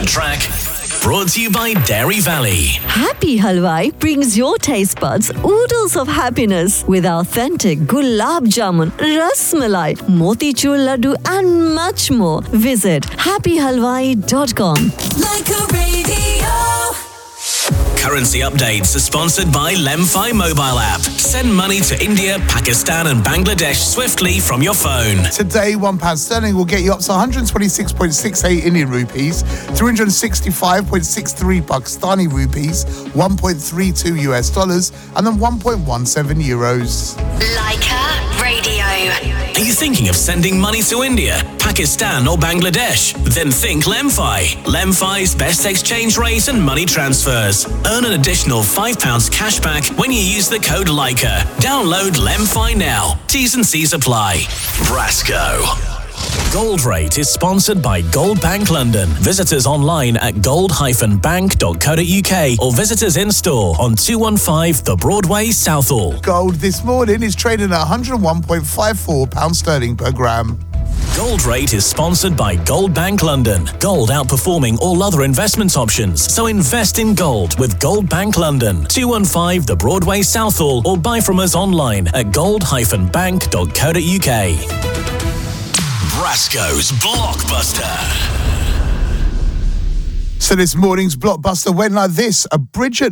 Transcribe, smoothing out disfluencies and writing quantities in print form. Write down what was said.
track. Brought to you by Dairy Valley. Happy Halwai brings your taste buds oodles of happiness with authentic gulab jamun, ras malai, motichur laddu and much more. Visit happyhalwai.com. Like a radio. Currency updates are sponsored by Lemfi mobile app. Send money to India, Pakistan and Bangladesh swiftly from your phone. Today, £1 sterling will get you up to 126.68 Indian rupees, 365.63 Pakistani rupees, 1.32 US dollars, and then 1.17 euros. Leica Radio. Are you thinking of sending money to India, Pakistan or Bangladesh? Then think Lemfi. Lemfi's best exchange rate and money transfers. Earn an additional £5 cash back when you use the code Leica. Download Lemfi now. T's and C's apply. Brasco. Gold Rate is sponsored by Gold Bank London. Visit us online at gold-bank.co.uk or visit us in store on 215 The Broadway, Southall. Gold this morning is trading at £101.54 sterling per gram. Gold Rate is sponsored by Gold Bank London. Gold outperforming all other investment options. So invest in gold with Gold Bank London. 215 The Broadway, Southall, or buy from us online at gold-bank.co.uk. Brasco's Blockbuster. So this morning's Blockbuster went like this. A Bridget